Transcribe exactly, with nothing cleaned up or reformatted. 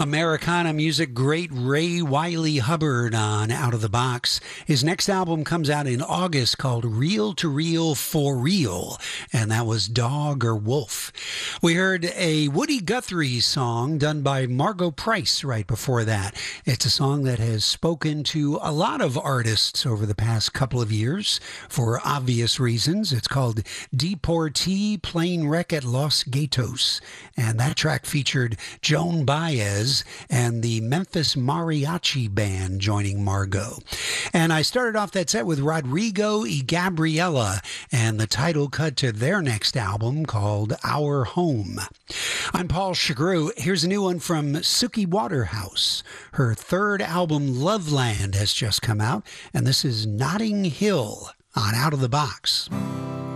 Americana music great Ray Wiley Hubbard on Out of the Box. His next album comes out in August called Reel to Reel for Real, and that was Dog or Wolf. We heard a Woody Guthrie song done by Margo Price right before that. It's a song that has spoken to a lot of artists over the past couple of years for obvious reasons. It's called Deportee Plane Wreck at Los Gatos, and that track featured Joan Baez and the Memphis Mariachi Band joining Margo. And I started off that set with Rodrigo y Gabriela and the title cut to their next album called Our Home. I'm Paul Chagru. Here's a new one from Suki Waterhouse. Her third album, Loveland, has just come out, and this is Notting Hill on Out of the Box.